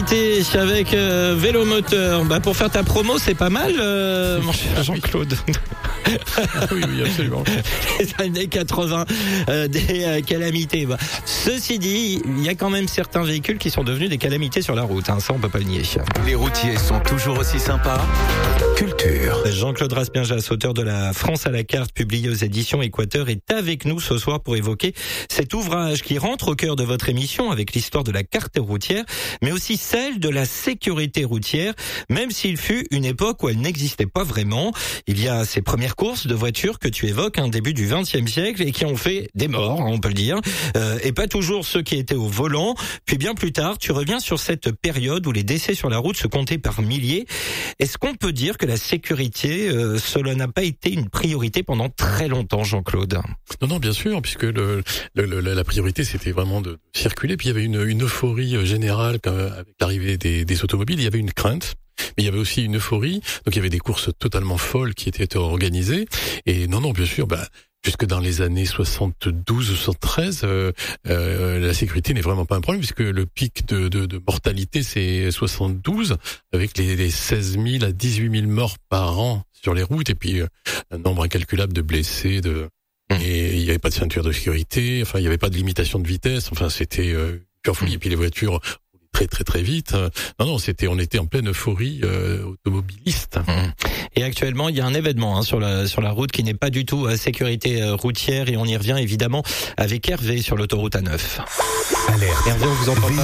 Avec vélo moteur, pour faire ta promo, c'est pas mal, mon cher Jean-Claude. Oui, absolument. Les années 80, des calamités. Ceci dit, il y a quand même certains véhicules qui sont devenus des calamités sur la route. Ça, on peut pas le nier. Les routiers sont toujours aussi sympas. Culture. Jean-Claude Raspienjas, auteur de La France à la carte, publié aux éditions Équateur, est avec nous ce soir pour évoquer cet ouvrage qui rentre au cœur de votre émission avec l'histoire de la carte routière, mais aussi celle de la sécurité routière, même s'il fut une époque où elle n'existait pas vraiment. Il y a ces premières courses de voitures que tu évoques, début du XXe siècle, et qui ont fait des morts, on peut le dire, et pas toujours ceux qui étaient au volant. Puis bien plus tard, tu reviens sur cette période où les décès sur la route se comptaient par milliers. Est-ce qu'on peut dire que la sécurité, cela n'a pas été une priorité pendant très longtemps, Jean-Claude? Non, bien sûr, puisque la priorité, c'était vraiment de circuler. Puis il y avait une euphorie générale avec l'arrivée des automobiles. Il y avait une crainte, mais il y avait aussi une euphorie. Donc il y avait des courses totalement folles qui étaient organisées. Et non, bien sûr, jusque dans les années 72 ou 73, la sécurité n'est vraiment pas un problème, puisque le pic de mortalité, c'est 72, avec les 16 000 à 18 000 morts par an sur les routes, et puis un nombre incalculable de blessés, et il n'y avait pas de ceinture de sécurité, il n'y avait pas de limitation de vitesse, c'était pure folie. Et puis les voitures très très très vite. On était en pleine euphorie automobiliste. Et actuellement, il y a un événement sur la route qui n'est pas du tout sécurité routière, et on y revient évidemment avec Hervé sur l'autoroute A9. Alerte. Hervé, on vous entend pas.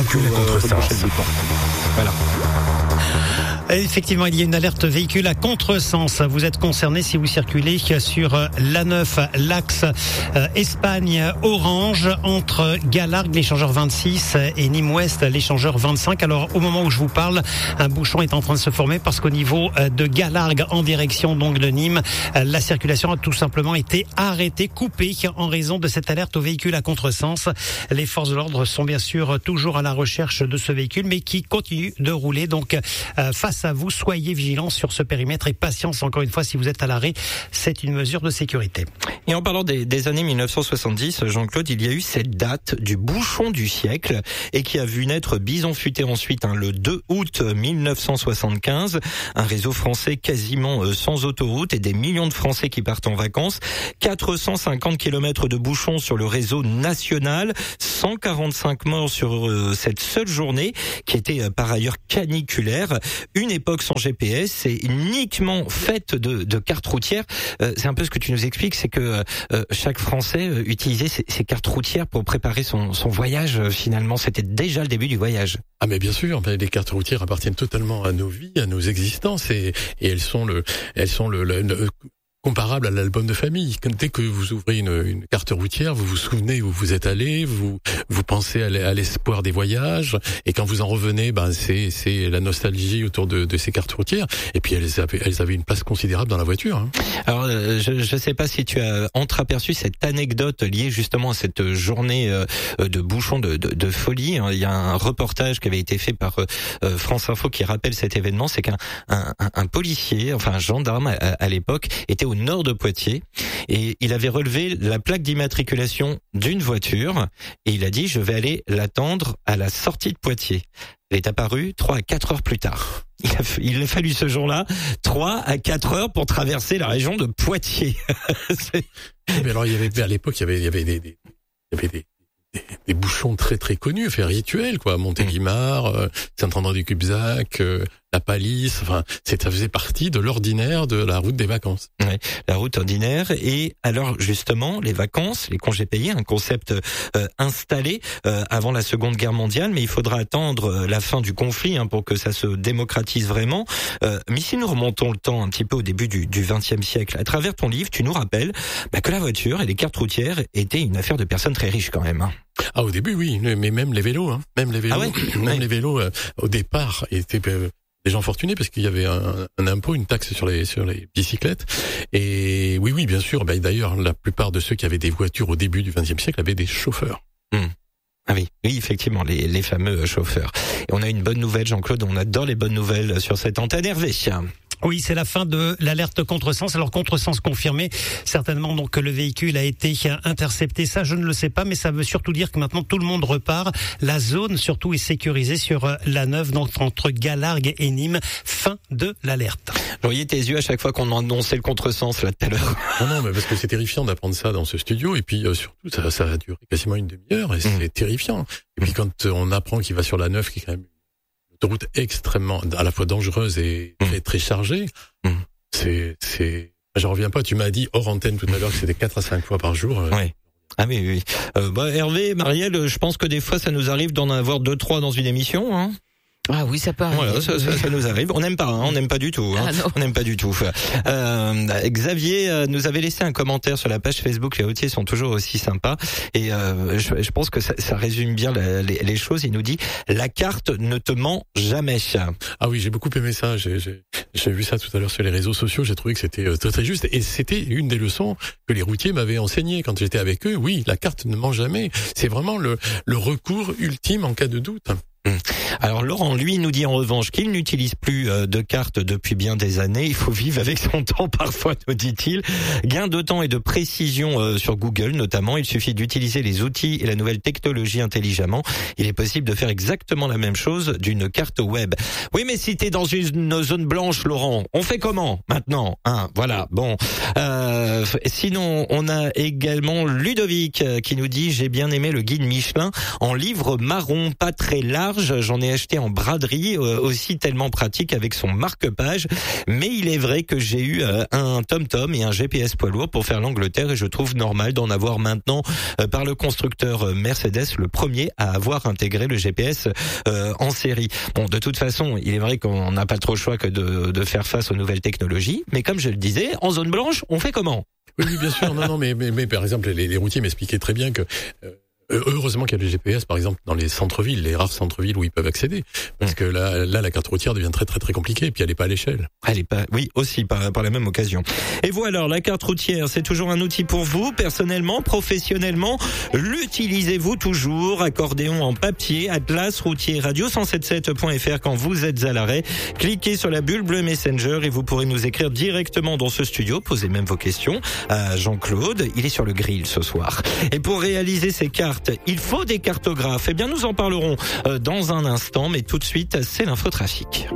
Voilà. Effectivement, il y a une alerte véhicule à contresens. Vous êtes concerné si vous circulez sur l'A9, l'axe Espagne-Orange, entre Galargues, l'échangeur 26, et Nîmes-Ouest, l'échangeur 25. Alors, au moment où je vous parle, un bouchon est en train de se former parce qu'au niveau de Galargues, en direction donc de Nîmes, la circulation a tout simplement été arrêtée, coupée, en raison de cette alerte au véhicule à contresens. Les forces de l'ordre sont bien sûr toujours à la recherche de ce véhicule, mais qui continue de rouler. Donc, face à vous, soyez vigilants sur ce périmètre et patience encore une fois si vous êtes à l'arrêt, c'est une mesure de sécurité. Et en parlant des années 1970, Jean-Claude, il y a eu cette date du bouchon du siècle et qui a vu naître Bison Futé ensuite, le 2 août 1975, un réseau français quasiment sans autoroute et des millions de Français qui partent en vacances, 450 km de bouchons sur le réseau national, 145 morts sur cette seule journée qui était par ailleurs caniculaire. Une époque sans GPS, c'est uniquement faite de cartes routières. C'est un peu ce que tu nous expliques, c'est que chaque Français utilisait ces cartes routières pour préparer son voyage. Finalement, c'était déjà le début du voyage. Ah mais bien sûr, les cartes routières appartiennent totalement à nos vies, à nos existences, et elles sont le comparable à l'album de famille. Dès que vous ouvrez une carte routière, vous vous souvenez où vous êtes allé, vous pensez à l'espoir des voyages, et quand vous en revenez, c'est la nostalgie autour de ces cartes routières. Et puis elles avaient une place considérable dans la voiture. Alors je sais pas si tu as entreaperçu cette anecdote liée justement à cette journée de bouchons de folie. Il y a un reportage qui avait été fait par France Info qui rappelle cet événement. C'est qu'un policier, un gendarme à l'époque, était au nord de Poitiers et il avait relevé la plaque d'immatriculation d'une voiture et il a dit: je vais aller l'attendre à la sortie de Poitiers. Elle est apparue 3 à 4 heures plus tard. Il a fallu ce jour-là 3 à 4 heures pour traverser la région de Poitiers. Mais alors à l'époque il y avait des bouchons très très connus, rituels Montélimar, Saint-André-du-Cubzac, la Palisse, ça faisait partie de l'ordinaire de la route des vacances. Ouais, la route ordinaire. Et alors justement, les vacances, les congés payés, un concept installé avant la Seconde Guerre mondiale, mais il faudra attendre la fin du conflit pour que ça se démocratise vraiment. Mais si nous remontons le temps un petit peu au début du XXe siècle, à travers ton livre, tu nous rappelles que la voiture et les cartes routières étaient une affaire de personnes très riches quand même. Ah, au début, oui, mais même les vélos, les vélos au départ étaient des gens fortunés parce qu'il y avait un impôt, une taxe sur les bicyclettes. Et oui, bien sûr. D'ailleurs, la plupart de ceux qui avaient des voitures au début du XXe siècle avaient des chauffeurs. Ah oui, effectivement, les fameux chauffeurs. Et on a une bonne nouvelle, Jean-Claude. On adore les bonnes nouvelles sur cette antenne. Hervé. Oui, c'est la fin de l'alerte contresens. Alors contresens confirmé, certainement donc que le véhicule a été intercepté. Ça, je ne le sais pas, mais ça veut surtout dire que maintenant tout le monde repart. La zone surtout est sécurisée sur la 9, donc entre Galargues et Nîmes. Fin de l'alerte. Je voyais tes yeux à chaque fois qu'on annonçait le contresens là tout à l'heure. Non, mais parce que c'est terrifiant d'apprendre ça dans ce studio, et puis surtout ça a duré quasiment une demi-heure, et c'est terrifiant. Et puis quand on apprend qu'il va sur la 9, qui est quand même une route extrêmement, à la fois dangereuse et très, très chargée, j'en reviens pas. Tu m'as dit hors antenne tout à l'heure que c'était 4 à 5 fois par jour. Oui. Ah oui. Hervé, Marielle, je pense que des fois ça nous arrive d'en avoir 2-3 dans une émission, hein. Ah oui, ça peut arriver. Voilà, ça nous arrive. On n'aime pas, on n'aime pas du tout. Hein. On n'aime pas du tout. Xavier nous avait laissé un commentaire sur la page Facebook. Les routiers sont toujours aussi sympas. Et je pense que ça résume bien les choses. Il nous dit: la carte ne te ment jamais. Ah oui, j'ai beaucoup aimé ça. J'ai vu ça tout à l'heure sur les réseaux sociaux. J'ai trouvé que c'était très très juste. Et c'était une des leçons que les routiers m'avaient enseignées quand j'étais avec eux. Oui, la carte ne ment jamais. C'est vraiment le recours ultime en cas de doute. Alors Laurent, lui, nous dit en revanche qu'il n'utilise plus de carte depuis bien des années. Il faut vivre avec son temps parfois, nous dit-il. Gain de temps et de précision sur Google notamment. Il suffit d'utiliser les outils et la nouvelle technologie intelligemment. Il est possible de faire exactement la même chose d'une carte web. Oui, mais si t'es dans une zone blanche, Laurent, on fait comment maintenant, hein? Voilà, bon. Sinon, on a également Ludovic qui nous dit: j'ai bien aimé le guide Michelin en livre marron, pas très large. J'en ai acheté en braderie, aussi tellement pratique avec son marque-page. Mais il est vrai que j'ai eu un TomTom et un GPS poids lourd pour faire l'Angleterre, et je trouve normal d'en avoir maintenant par le constructeur Mercedes, le premier à avoir intégré le GPS en série. Bon, de toute façon, il est vrai qu'on n'a pas trop le choix que de faire face aux nouvelles technologies. Mais comme je le disais, en zone blanche, on fait comment? Oui, bien sûr. Non, mais par exemple, les routiers m'expliquaient très bien que heureusement qu'il y a le GPS, par exemple, dans les centres-villes, les rares centres-villes où ils peuvent accéder. Parce que là, la carte routière devient très, très, très compliquée, et puis elle n'est pas à l'échelle. Elle est pas, oui, aussi, par la même occasion. Et vous alors, la carte routière, c'est toujours un outil pour vous, personnellement, professionnellement. L'utilisez-vous toujours? Accordéon en papier, Atlas, routier, radio177.fr quand vous êtes à l'arrêt. Cliquez sur la bulle bleue Messenger et vous pourrez nous écrire directement dans ce studio. Posez même vos questions à Jean-Claude. Il est sur le grill ce soir. Et pour réaliser ces cartes, il faut des cartographes. Eh bien, nous en parlerons dans un instant, mais tout de suite, c'est l'infotrafic.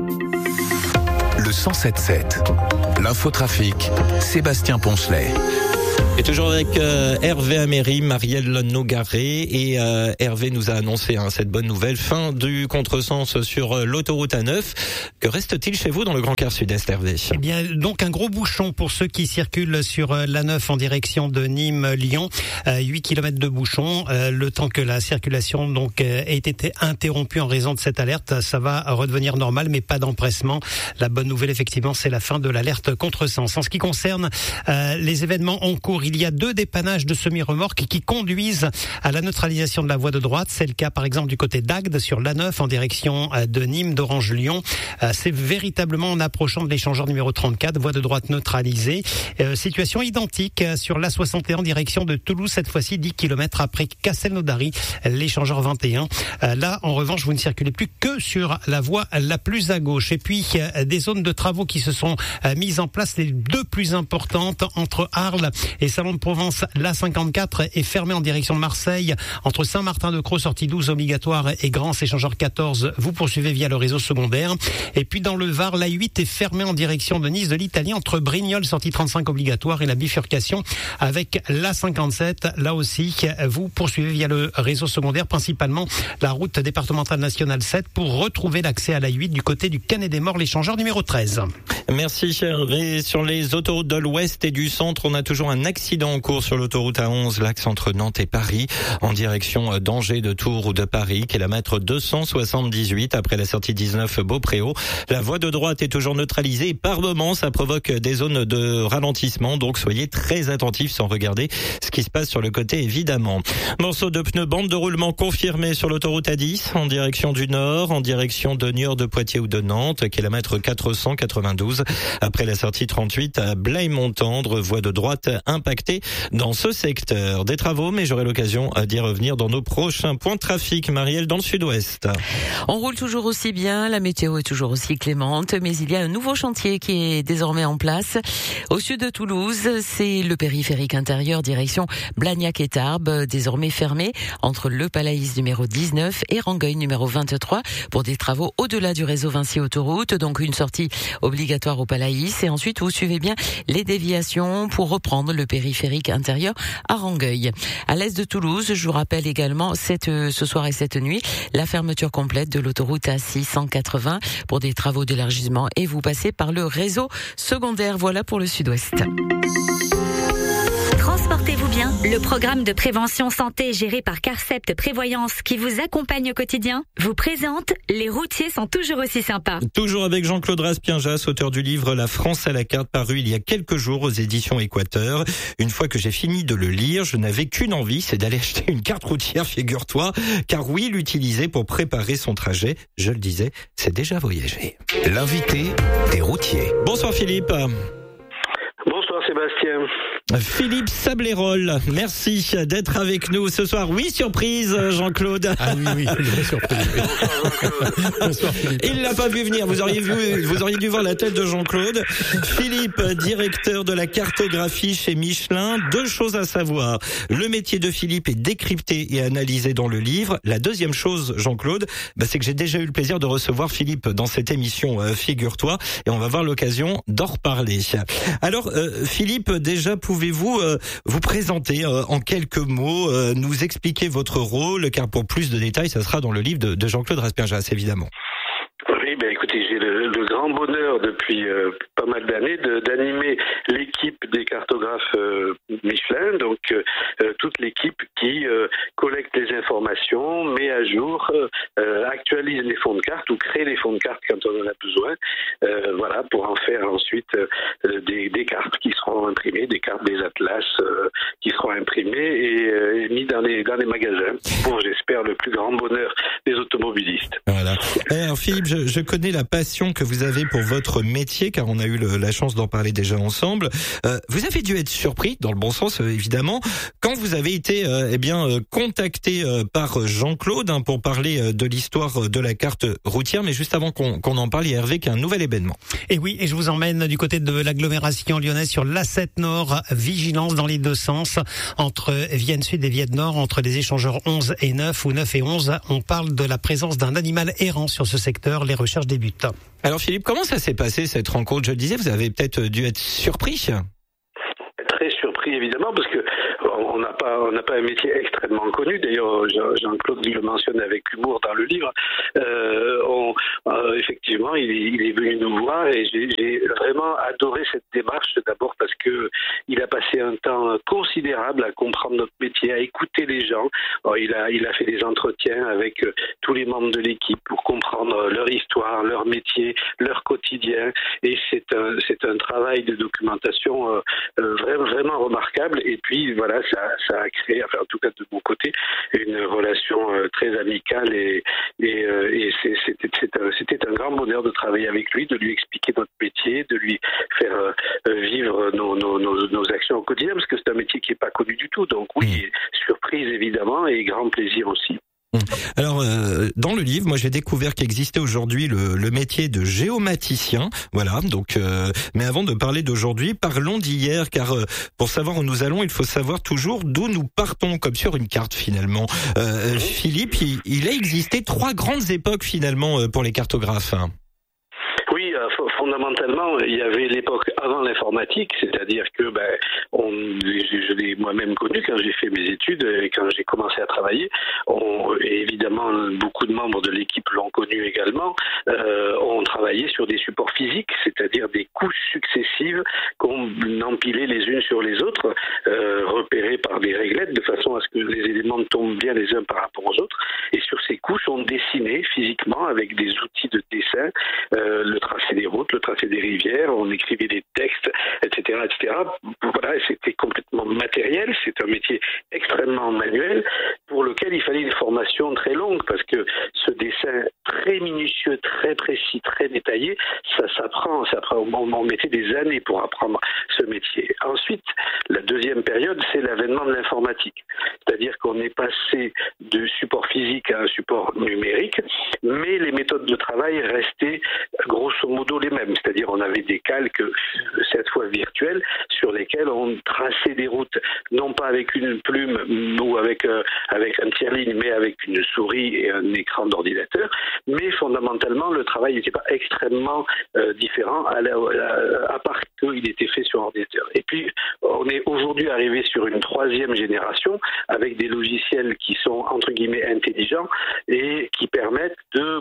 Le 107.7, l'infotrafic, Sébastien Poncelet. Et toujours avec Hervé Améry, Marielle Nogaret, et Hervé nous a annoncé cette bonne nouvelle, fin du contresens sur l'autoroute A9. Que reste-t-il chez vous dans le Grand Quart Sud-Est, Hervé? Eh bien, donc un gros bouchon pour ceux qui circulent sur l'A9 en direction de Nîmes-Lyon. 8 km de bouchon, le temps que la circulation donc ait été interrompue en raison de cette alerte. Ça va redevenir normal, mais pas d'empressement. La bonne nouvelle, effectivement, c'est la fin de l'alerte contresens. En ce qui concerne les événements en cours, il y a 2 dépannages de semi-remorques qui conduisent à la neutralisation de la voie de droite. C'est le cas, par exemple, du côté d'Agde sur l'A9 en direction de Nîmes, d'Orange-Lyon. C'est véritablement en approchant de l'échangeur numéro 34, voie de droite neutralisée. Situation identique sur l'A61 en direction de Toulouse, cette fois-ci 10 km après Castelnaudary, l'échangeur 21. Là, en revanche, vous ne circulez plus que sur la voie la plus à gauche. Et puis, des zones de travaux qui se sont mises en place, les 2 plus importantes entre Arles et Salon de Provence. L'A54 est fermée en direction de Marseille entre Saint-Martin-de-Crau, sortie 12 obligatoire, et Grance, échangeur 14. Vous poursuivez via le réseau secondaire. Et puis dans le Var, l'A8 est fermée en direction de Nice de l'Italie entre Brignoles, sortie 35 obligatoire, et la bifurcation avec l'A57. Là aussi, vous poursuivez via le réseau secondaire, principalement la route départementale nationale 7 pour retrouver l'accès à l'A8 du côté du Canet-des-Morts, l'échangeur numéro 13. Merci Hervé. Sur les autoroutes de l'Ouest et du Centre, on a toujours un accident en cours sur l'autoroute A11, l'axe entre Nantes et Paris, en direction d'Angers, de Tours ou de Paris, kilomètre 278 après la sortie 19 Beaupréau. La voie de droite est toujours neutralisée et par moments, ça provoque des zones de ralentissement, donc soyez très attentifs sans regarder ce qui se passe sur le côté, évidemment. Morceau de pneu, bande de roulement confirmée sur l'autoroute A10, en direction du Nord, en direction de Niort, de Poitiers ou de Nantes, kilomètre 492, après la sortie 38 à Blaye-Montendre, voie de droite impactée. impactés dans ce secteur. Des travaux, mais j'aurai l'occasion d'y revenir dans nos prochains points de trafic. Marielle, dans le sud-ouest. On roule toujours aussi bien, la météo est toujours aussi clémente, mais il y a un nouveau chantier qui est désormais en place. Au sud de Toulouse, c'est le périphérique intérieur direction Blagnac et Tarbes, désormais fermé entre le Palaïs numéro 19 et Rangueil numéro 23 pour des travaux au-delà du réseau Vinci Autoroute, donc une sortie obligatoire au Palaïs et ensuite vous suivez bien les déviations pour reprendre le périphérique intérieur à Rangueil. À l'est de Toulouse, je vous rappelle également ce soir et cette nuit, la fermeture complète de l'autoroute A680 pour des travaux d'élargissement et vous passez par le réseau secondaire. Voilà pour le sud-ouest. Transportez-vous bien. Le programme de prévention santé géré par Carcept Prévoyance qui vous accompagne au quotidien vous présente Les routiers sont toujours aussi sympas. Toujours avec Jean-Claude Raspienjas, auteur du livre La France à la carte, paru il y a quelques jours aux éditions Équateur. Une fois que j'ai fini de le lire, je n'avais qu'une envie, c'est d'aller acheter une carte routière, figure-toi. Car oui, l'utiliser pour préparer son trajet, je le disais, c'est déjà voyager. L'invité des routiers. Bonsoir Philippe. Bonsoir Sébastien. Philippe Sablérol, merci d'être avec nous ce soir. Oui, surprise, Jean-Claude. Ah oui, une vraie surprise. Bonsoir, Philippe. Il l'a pas vu venir. Vous auriez dû voir la tête de Jean-Claude. Philippe, directeur de la cartographie chez Michelin. Deux choses à savoir. Le métier de Philippe est décrypté et analysé dans le livre. La deuxième chose, Jean-Claude, c'est que j'ai déjà eu le plaisir de recevoir Philippe dans cette émission, figure-toi, et on va avoir l'occasion d'en reparler. Alors, Philippe, déjà, pouvez-vous vous présenter en quelques mots, nous expliquer votre rôle, car pour plus de détails, ça sera dans le livre de Jean-Claude Raspienjas, évidemment. Oui, écoutez, j'ai le grand bonheur depuis pas mal d'années d'animer l'équipe des cartographes Michelin, donc toute l'équipe qui collecte les informations, met à jour, actualise les fonds de carte ou crée les fonds de carte quand on en a besoin, voilà, pour en faire ensuite des cartes qui seront imprimées, des cartes des atlas qui seront imprimées et mis dans les magasins pour, j'espère, le plus grand bonheur des automobilistes. Voilà. Alors Philippe, je connais la passion que vous avez pour votre métier, car on a eu la chance d'en parler déjà ensemble. Vous avez dû être surpris, dans le bon sens évidemment, quand vous avez été contacté par Jean-Claude pour parler de l'histoire de la carte routière. Mais juste avant qu'on en parle, il y a Hervé qui a un nouvel événement. Et oui, et je vous emmène du côté de l'agglomération lyonnaise sur l'A7 Nord. Vigilance dans les deux sens, entre Vienne Sud et Vienne Nord, entre les échangeurs 11 et 9 ou 9 et 11. On parle de la présence d'un animal errant sur ce secteur. Les recherches débutent. Alors Philippe, comment ça s'est passé cette rencontre? Je le disais, vous avez peut-être dû être surpris. Très surpris évidemment, parce que on n'a pas un métier extrêmement connu. D'ailleurs, Jean-Claude le mentionne avec humour dans le livre. Effectivement, il est venu nous voir et j'ai vraiment adoré cette démarche. D'abord parce que il a passé un temps considérable à comprendre notre métier, à écouter les gens. Alors, il a fait des entretiens avec tous les membres de l'équipe pour comprendre leur histoire, leur métier, leur quotidien. Et c'est un travail de documentation vraiment remarquable. Et puis voilà, ça a créé, enfin en tout cas de mon côté, une relation très amicale et c'était un grand bonheur de travailler avec lui, de lui expliquer notre métier, de lui faire vivre nos actions au quotidien, parce que c'est un métier qui n'est pas connu du tout. Donc oui, surprise évidemment et grand plaisir aussi. Alors, dans le livre, moi j'ai découvert qu'existait aujourd'hui le métier de géomaticien, voilà. Donc, mais avant de parler d'aujourd'hui, parlons d'hier, car pour savoir où nous allons, il faut savoir toujours d'où nous partons, comme sur une carte finalement. Philippe, il a existé 3 grandes époques finalement pour les cartographes. Oui, fondamentalement, il y avait l'époque avant l'informatique, c'est-à-dire que je l'ai moi-même connu quand j'ai fait mes études et quand j'ai commencé à travailler. Et évidemment, beaucoup de membres de l'équipe l'ont connu également. On travaillait sur des supports physiques, c'est-à-dire des couches successives qu'on empilait les unes sur les autres, repérées par des réglettes, de façon à ce que les éléments tombent bien les uns par rapport aux autres. Et sur ces couches, on dessinait physiquement avec des outils de dessin le tracé des routes, le tracé des rivières, on écrivait des textes, etc., etc. Voilà, c'était complètement matériel, c'est un métier extrêmement manuel pour lequel il fallait une formation très longue parce que ce dessin très minutieux, très précis, très détaillé. Ça s'apprend. On mettait des années pour apprendre ce métier. Ensuite, la deuxième période, c'est l'avènement de l'informatique. C'est-à-dire qu'on est passé du support physique à un support numérique, mais les méthodes de travail restaient grosso modo les mêmes. C'est-à-dire on avait des calques, cette fois virtuels, sur lesquels on traçait des routes, non pas avec une plume ou avec un tire-ligne, mais avec une souris et un écran d'ordinateur. Mais fondamentalement, le travail n'était pas extrêmement différent, à part qu'il était fait sur ordinateur. Et puis, on est aujourd'hui arrivé sur une troisième génération avec des logiciels qui sont entre guillemets intelligents et qui permettent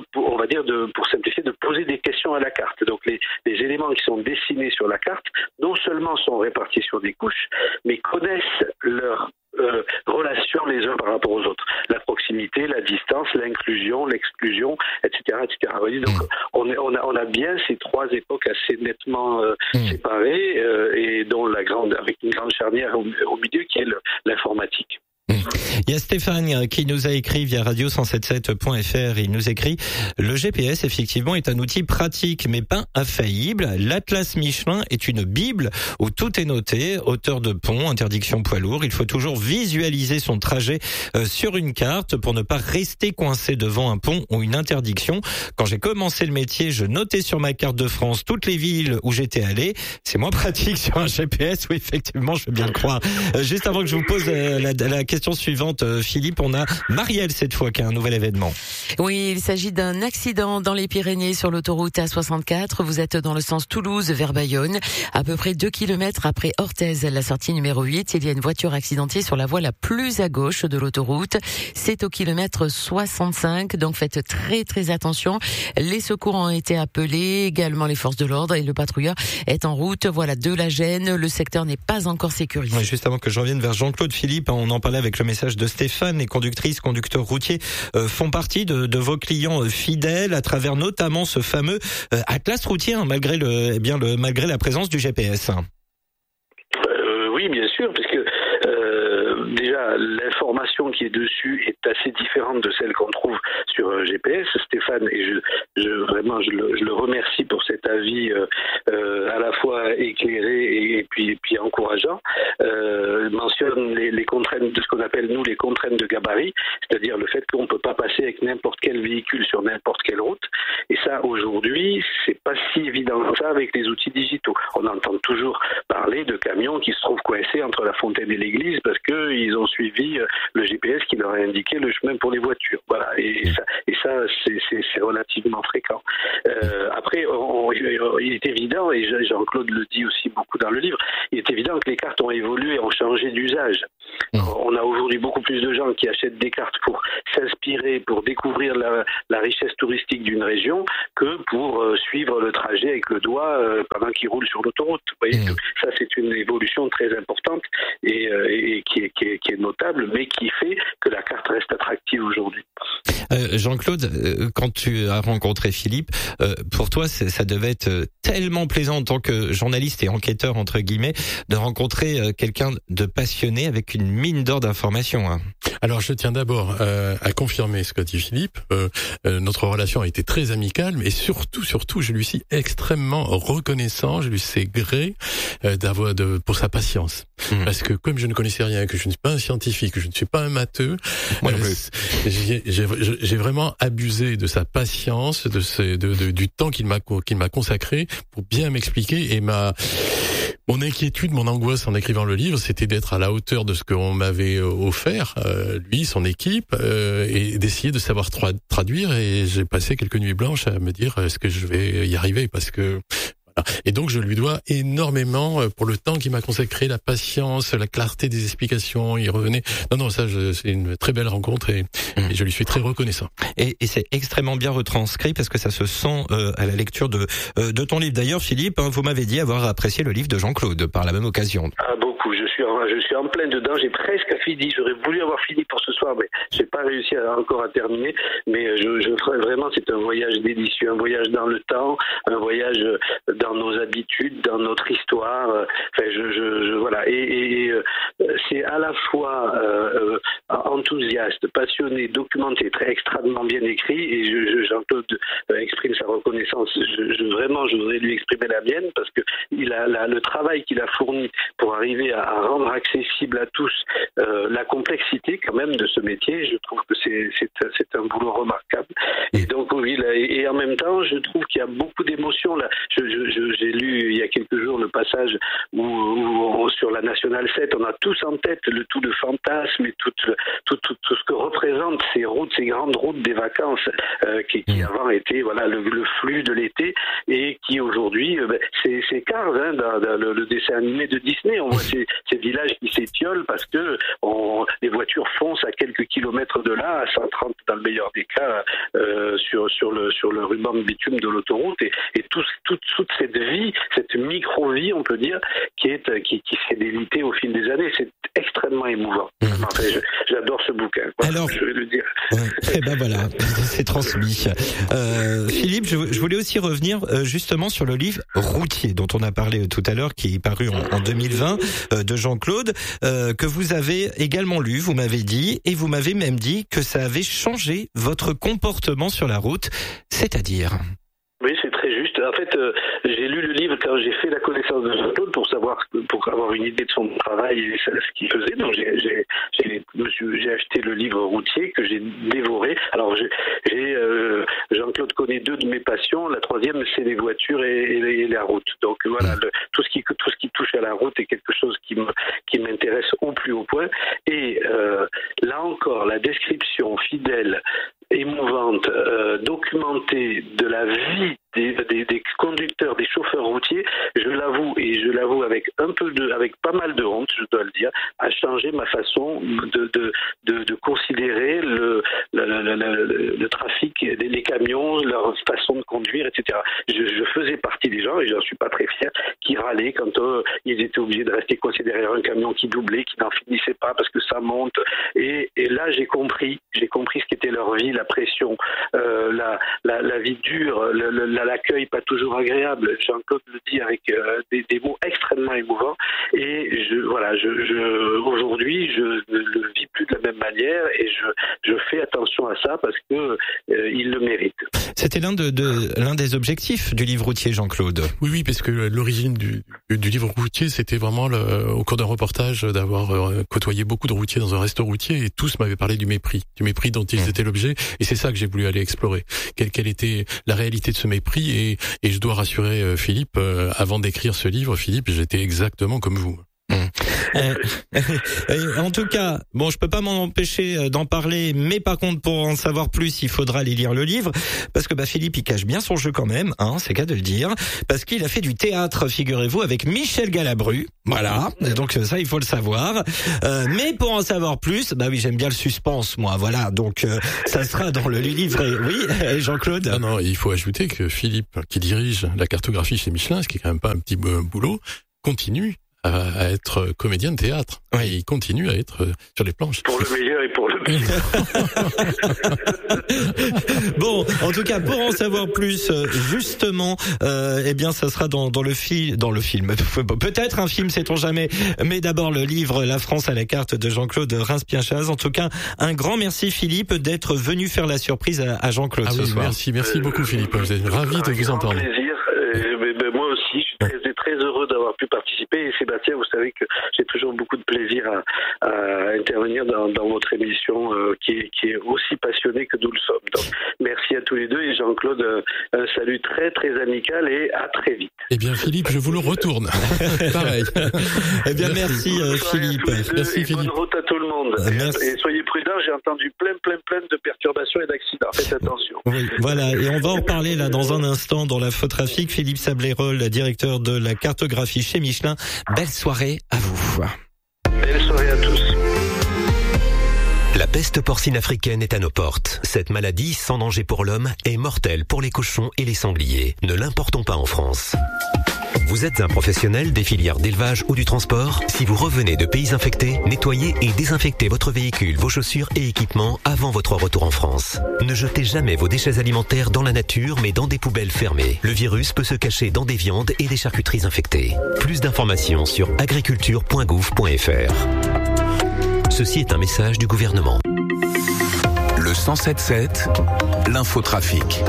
pour simplifier, de poser des questions à la carte. Donc les éléments qui sont dessinés sur la carte, non seulement sont répartis sur des couches, mais connaissent leur relations les uns par rapport aux autres. La proximité, la distance, l'inclusion, l'exclusion, etc., etc. Vous voyez, donc on a bien ces trois époques assez nettement séparées et dont avec une grande charnière au milieu qui est l'informatique. Il y a Stéphane qui nous a écrit via radio177.fr. Il nous écrit: le GPS effectivement est un outil pratique mais pas infaillible. L'Atlas Michelin est une bible où tout est noté. Hauteur de pont, interdiction poids lourd. Il faut toujours visualiser son trajet sur une carte pour ne pas rester coincé devant un pont ou une interdiction. Quand j'ai commencé le métier, je notais sur ma carte de France toutes les villes où j'étais allé. C'est moins pratique sur un GPS. Oui, effectivement, je veux bien le croire. Juste avant que je vous pose la question suivante, Philippe, on a Marielle cette fois qui a un nouvel événement. Oui, il s'agit d'un accident dans les Pyrénées sur l'autoroute A64. Vous êtes dans le sens Toulouse vers Bayonne, à peu près 2 kilomètres après Orthez, la sortie numéro 8. Il y a une voiture accidentée sur la voie la plus à gauche de l'autoroute. C'est au kilomètre 65, donc faites très très attention. Les secours ont été appelés, également les forces de l'ordre, et le patrouilleur est en route. Voilà, de la gêne. Le secteur n'est pas encore sécurisé. Ouais, juste avant que je revienne vers Jean-Claude, Philippe, on en parlait avec le message de Stéphane. Les conductrices, conducteurs routiers font partie de vos clients fidèles à travers notamment ce fameux Atlas routier, malgré la présence du GPS. Oui, bien sûr, parce que déjà l'information qui est dessus est assez différente de celle qu'on trouve sur GPS. Stéphane, et je le remercie pour cet avis à la fois éclairé et puis encourageant, mentionne les contraintes de ce qu'on appelle nous les contraintes de gabarit, c'est-à-dire le fait qu'on ne peut pas passer avec n'importe quel véhicule sur n'importe quelle route. Et ça, aujourd'hui, c'est pas si évident que ça avec les outils digitaux. On entend toujours parler de camions qui se trouvent coincés entre la fontaine et l'église parce que ils ont suivi le GPS qui leur a indiqué le chemin pour les voitures. Voilà. Et ça, c'est relativement fréquent. Après, il est évident, et Jean-Claude le dit aussi beaucoup dans le livre, il est évident que les cartes ont évolué, ont changé d'usage. On a aujourd'hui beaucoup plus de gens qui achètent des cartes pour s'inspirer, pour découvrir la richesse touristique d'une région que pour suivre le trajet avec le doigt pendant qu'ils roulent sur l'autoroute. Vous voyez, ça c'est une évolution très importante et qui est notable, mais qui fait que la carte reste attractive aujourd'hui. Jean-Claude, quand tu as rencontré Philippe, pour toi ça devait être tellement plaisant en tant que journaliste et enquêteur entre guillemets de rencontrer quelqu'un de passionné avec une mine d'or d'informations. Hein. Alors je tiens d'abord à confirmer ce qu'a dit Philippe. Notre relation a été très amicale, mais surtout, je lui suis extrêmement reconnaissant. Je lui sais gré pour sa patience, parce que comme je ne connaissais rien, que je ne suis pas un scientifique, que je ne suis pas un matheux, j'ai vraiment abusé de sa patience, du temps qu'il m'a consacré pour bien m'expliquer. Et mon inquiétude, mon angoisse en écrivant le livre, c'était d'être à la hauteur de ce qu'on m'avait offert, lui, son équipe, et d'essayer de savoir traduire. Et j'ai passé quelques nuits blanches à me dire est-ce que je vais y arriver, parce que et donc je lui dois énormément pour le temps qu'il m'a consacré, la patience, la clarté des explications. Il revenait. C'est une très belle rencontre et je lui suis très reconnaissant. Et c'est extrêmement bien retranscrit parce que ça se sent à la lecture de ton livre. D'ailleurs, Philippe, vous m'avez dit avoir apprécié le livre de Jean-Claude par la même occasion. Ah, beaucoup. Je suis je suis en plein dedans. J'ai presque fini. J'aurais voulu avoir fini pour ce soir, mais j'ai pas réussi encore à terminer. Mais vraiment, c'est un voyage délicieux, un voyage dans le temps, un voyage dans nos habitudes, dans notre histoire. Voilà. Et c'est à la fois enthousiaste, passionné, documenté, très extrêmement bien écrit. Et Jean-Claude exprime sa reconnaissance. Je voudrais lui exprimer la mienne parce que le travail qu'il a fourni pour arriver à rendre accessible à tous la complexité quand même de ce métier, je trouve que c'est un boulot remarquable. Et donc oui, et en même temps, je trouve qu'il y a beaucoup d'émotions là. J'ai lu il y a quelques jours le passage où sur la Nationale 7, on a tous en tête tout le fantasme et tout ce que représentent ces routes, ces grandes routes des vacances qui avant étaient le flux de l'été et qui aujourd'hui c'est Cars dans le dessin animé de Disney. On voit ces villages qui s'étiolent parce que les voitures foncent à quelques kilomètres de là, à 130 dans le meilleur des cas, sur le ruban de bitume de l'autoroute et toute cette vie, cette micro-vie, on peut dire, qui s'est délitée au fil des années. C'est extrêmement émouvant. Enfin, j'adore ce bouquin. Alors, je vais le dire. Et ben voilà, c'est transmis. Philippe, je voulais aussi revenir justement sur le livre Routier dont on a parlé tout à l'heure, qui est paru en 2020 de Jean-Claude, que vous avez également lu, vous m'avez dit, et vous m'avez même dit que ça avait changé votre comportement sur la route, c'est-à-dire... Oui, c'est très juste. En fait, j'ai lu le livre quand j'ai fait la connaissance de Jean-Claude pour avoir une idée de son travail et ce qu'il faisait. Donc j'ai acheté le livre Routier que j'ai dévoré. Alors Jean-Claude connaît deux de mes passions. La troisième, c'est les voitures et la route. Donc voilà, tout ce qui touche à la route est quelque chose qui m'intéresse au plus haut point. Et là encore, la description fidèle, émouvante, documentée de la vie des conducteurs, des chauffeurs routiers, je l'avoue avec pas mal de honte, je dois le dire, a changé ma façon de considérer le trafic, les camions, leur façon de conduire, etc. Je faisais partie des gens, et j'en suis pas très fier, qui râlaient quand ils étaient obligés de rester coincés derrière un camion qui doublait, qui n'en finissait pas parce que ça monte. Et là, j'ai compris ce qu'était leur vie, la pression, la vie dure, l'accueil pas toujours agréable. Jean-Claude le dit avec des mots extrêmement émouvants. Et aujourd'hui, je ne le vis plus de la même manière et je fais attention à ça parce que il le mérite. C'était l'un des objectifs du livre Routier, Jean-Claude. Oui, parce que l'origine du livre Routier, c'était vraiment au cours d'un reportage d'avoir côtoyé beaucoup de routiers dans un resto routier et tous m'avaient parlé du mépris dont ils étaient l'objet. Et c'est ça que j'ai voulu aller explorer. Quelle était la réalité de ce mépris et je dois rassurer Philippe, avant d'écrire ce livre, Philippe, j'étais exactement comme vous. En tout cas, bon, je peux pas m'en empêcher d'en parler, mais par contre, pour en savoir plus, il faudra aller lire le livre, parce que Philippe, il cache bien son jeu quand même, c'est qu'à de le dire, parce qu'il a fait du théâtre, figurez-vous, avec Michel Galabru, voilà, et donc ça, il faut le savoir, mais pour en savoir plus, oui, j'aime bien le suspense, moi, voilà, donc ça sera dans le livre, oui, Jean-Claude. Non, il faut ajouter que Philippe, qui dirige la cartographie chez Michelin, ce qui est quand même pas un petit boulot, continue à être comédien de théâtre. Oui. Et il continue à être sur les planches. Pour le meilleur et pour le pire. Bon, en tout cas, pour en savoir plus, justement, ça sera dans le film. Peut-être un film, sait-on jamais. Mais d'abord le livre La France à la carte de Jean-Claude Reims-Pienchaz. En tout cas, un grand merci Philippe d'être venu faire la surprise à Jean-Claude ce soir. Merci beaucoup Philippe. Je suis ravi de vous entendre. Plaisir. Moi aussi, je suis très heureux d'avoir pu participer. Et Sébastien, vous savez que j'ai toujours beaucoup de plaisir à intervenir dans votre émission qui est aussi passionnée que nous le sommes. Donc, merci à tous les deux et Jean-Claude, un salut très très amical et à très vite. Eh bien Philippe, je vous le retourne. Pareil. Eh bien merci Philippe. Merci Philippe. Bonne route à tout le monde. Merci. Et soyez prudents, j'ai entendu plein de perturbations et d'accidents. Faites attention. Oui, voilà, et on va en parler là dans un instant dans l'infotrafic. Philippe Sablerol, directeur de la cartographie chez Michelin. Belle soirée à vous. Belle soirée à tous. La peste porcine africaine est à nos portes. Cette maladie, sans danger pour l'homme, est mortelle pour les cochons et les sangliers. Ne l'importons pas en France. Vous êtes un professionnel des filières d'élevage ou du transport? Si vous revenez de pays infectés, nettoyez et désinfectez votre véhicule, vos chaussures et équipements avant votre retour en France. Ne jetez jamais vos déchets alimentaires dans la nature, mais dans des poubelles fermées. Le virus peut se cacher dans des viandes et des charcuteries infectées. Plus d'informations sur agriculture.gouv.fr. Ceci est un message du gouvernement. Le 107.7, l'infotrafic.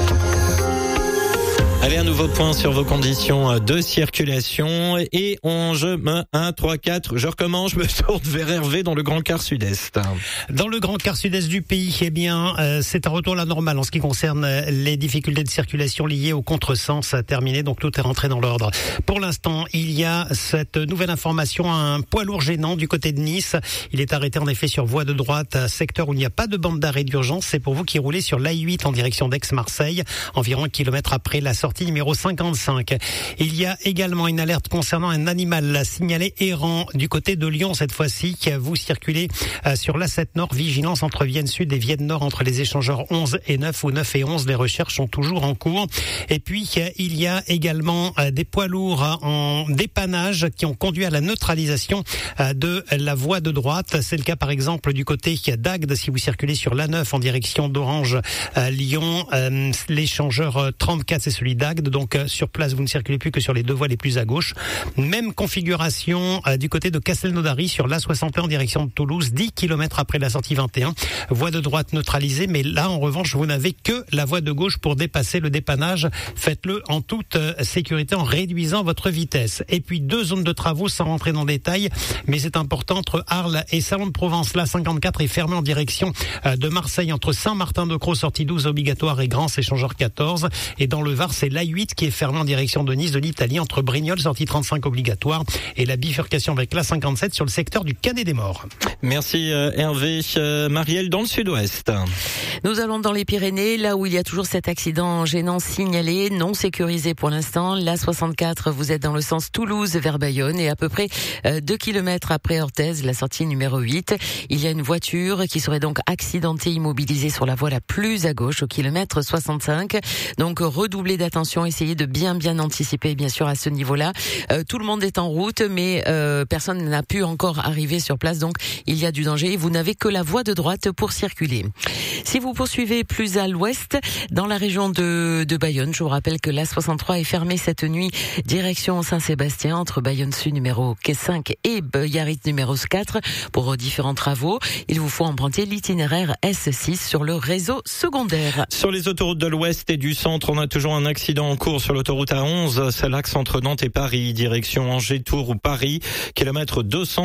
Allez, un nouveau point sur vos conditions de circulation et je recommence, je me tourne vers Hervé dans le Grand Quart Sud-Est. Dans le Grand Quart Sud-Est du pays, c'est un retour à la normale en ce qui concerne les difficultés de circulation liées au contresens terminé, donc tout est rentré dans l'ordre. Pour l'instant, il y a cette nouvelle information, un poids lourd gênant du côté de Nice. Il est arrêté en effet sur voie de droite, secteur où il n'y a pas de bande d'arrêt d'urgence. C'est pour vous qui roulez sur l'A8 en direction d'Aix-Marseille, environ 1 kilomètre après la sortie numéro 55. Il y a également une alerte concernant un animal signalé errant du côté de Lyon cette fois-ci. Vous circulez sur l'A7 Nord, vigilance entre Vienne Sud et Vienne Nord entre les échangeurs 11 et 9 ou 9 et 11. Les recherches sont toujours en cours. Et puis il y a également des poids lourds en dépannage qui ont conduit à la neutralisation de la voie de droite. C'est le cas par exemple du côté d'Agde si vous circulez sur l'A9 en direction d'Orange Lyon. L'échangeur 34 c'est celui d'Agde. Donc sur place vous ne circulez plus que sur les deux voies les plus à gauche. Même configuration du côté de Castelnaudary sur l'A61 en direction de Toulouse, 10 km après la sortie 21. Voie de droite neutralisée, mais là en revanche vous n'avez que la voie de gauche pour dépasser le dépannage. Faites-le en toute sécurité en réduisant votre vitesse. Et puis 2 zones de travaux sans rentrer dans le détail, mais c'est important entre Arles et Salon de Provence. La 54 est fermée en direction de Marseille entre Saint-Martin-de-Crau, sortie 12 obligatoire et Grand échangeur 14. Et dans le Var, c'est l'A8 qui est fermée en direction de Nice de l'Italie entre Brignoles, sortie 35 obligatoire, et la bifurcation avec la 57 sur le secteur du Canet des Morts. Merci Hervé. Marielle dans le Sud-Ouest. Nous allons dans les Pyrénées, là où il y a toujours cet accident gênant signalé, non sécurisé pour l'instant. La 64, vous êtes dans le sens Toulouse vers Bayonne et à peu près 2 km après Orthez, la sortie numéro 8. Il y a une voiture qui serait donc accidentée, immobilisée sur la voie la plus à gauche au kilomètre 65. Donc redoublez d'attention, essayez de bien anticiper bien sûr à ce niveau-là. Tout le monde est en route, mais personne n'a pu encore arriver sur place, donc il y a du danger. Vous n'avez que la voie de droite pour circuler. Si vous poursuivez plus à l'ouest, dans la région de Bayonne, je vous rappelle que l'A63 est fermée cette nuit, direction Saint-Sébastien, entre Bayonne Sud numéro 5 et Biarritz numéro 4, pour différents travaux. Il vous faut emprunter l'itinéraire S6 sur le réseau secondaire. Sur les autoroutes de l'ouest et du centre, on a toujours un accident en cours sur l'autoroute A11, c'est l'axe entre Nantes et Paris, direction Angers, Tours ou Paris, kilomètre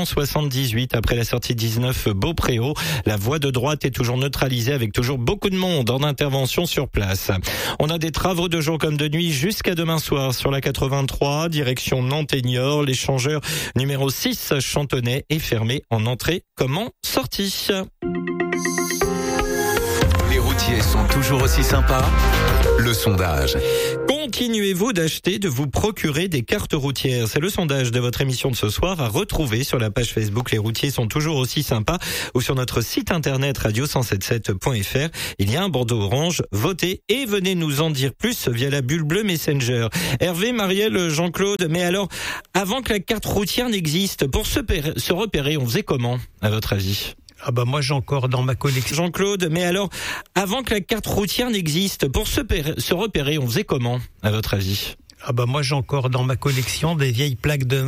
278 après la sortie 19 Beaupréau. La voie de droite est toujours neutralisée avec toujours beaucoup de monde en intervention sur place. On a des travaux de jour comme de nuit jusqu'à demain soir sur la 83, direction Nantes et Niort. L'échangeur numéro 6 Chantonnay est fermé en entrée comme en sortie. Les routiers sont toujours aussi sympas. Le sondage. Continuez-vous d'acheter, de vous procurer des cartes routières? C'est le sondage de votre émission de ce soir à retrouver sur la page Facebook Les routiers sont toujours aussi sympas ou sur notre site internet radio177.fr. Il y a un bandeau orange, votez et venez nous en dire plus via la bulle bleue Messenger. Hervé, Marielle, Jean-Claude, mais alors, avant que la carte routière n'existe, pour se repérer, on faisait comment, à votre avis? Ah bah moi j'ai encore dans ma collection. Jean-Claude, mais alors, avant que la carte routière n'existe, pour se repérer, on faisait comment, à votre avis? Ah bah moi j'ai encore dans ma collection des vieilles plaques de